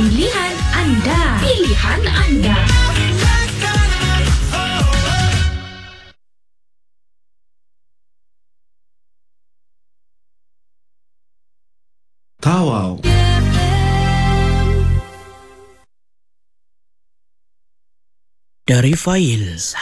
Pilihan anda. Pilihan anda. Tawau. Dari fail 1001.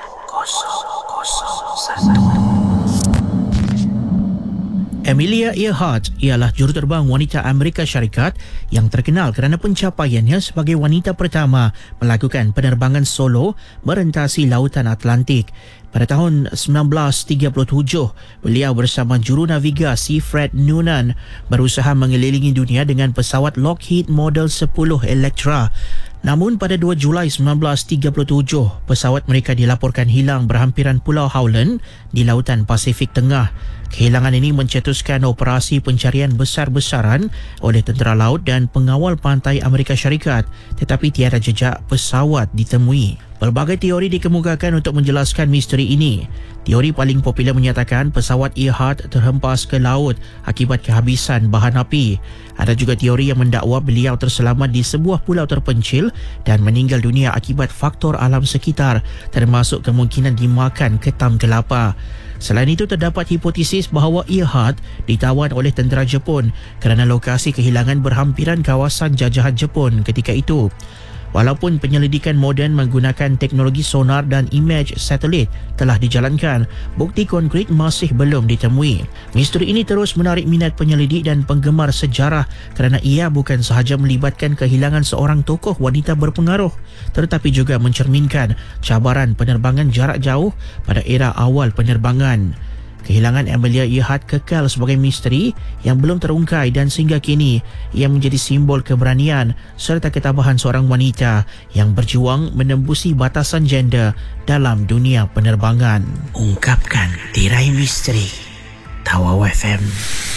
Amelia Earhart ialah juruterbang wanita Amerika Syarikat yang terkenal kerana pencapaiannya sebagai wanita pertama melakukan penerbangan solo merentasi lautan Atlantik. Pada tahun 1937, beliau bersama jurunavigasi Fred Noonan berusaha mengelilingi dunia dengan pesawat Lockheed Model 10 Electra. Namun pada 2 Julai 1937, pesawat mereka dilaporkan hilang berhampiran Pulau Howland di lautan Pasifik Tengah. Kehilangan ini mencetuskan operasi pencarian besar-besaran oleh tentera laut dan pengawal pantai Amerika Syarikat, tetapi tiada jejak pesawat ditemui. Pelbagai teori dikemukakan untuk menjelaskan misteri ini. Teori paling popular menyatakan pesawat Earhart terhempas ke laut akibat kehabisan bahan api. Ada juga teori yang mendakwa beliau terselamat di sebuah pulau terpencil dan meninggal dunia akibat faktor alam sekitar, termasuk kemungkinan dimakan ketam kelapa. Selain itu, terdapat hipotesis bahawa Earhart ditawan oleh tentera Jepun kerana lokasi kehilangan berhampiran kawasan jajahan Jepun ketika itu. Walaupun penyelidikan moden menggunakan teknologi sonar dan imej satelit telah dijalankan, bukti konkret masih belum ditemui. Misteri ini terus menarik minat penyelidik dan penggemar sejarah kerana ia bukan sahaja melibatkan kehilangan seorang tokoh wanita berpengaruh, tetapi juga mencerminkan cabaran penerbangan jarak jauh pada era awal penerbangan. Kehilangan Amelia Earhart kekal sebagai misteri yang belum terungkai dan sehingga kini ia menjadi simbol keberanian serta ketabahan seorang wanita yang berjuang menembusi batasan gender dalam dunia penerbangan. Ungkapkan tirai misteri. Tawau FM.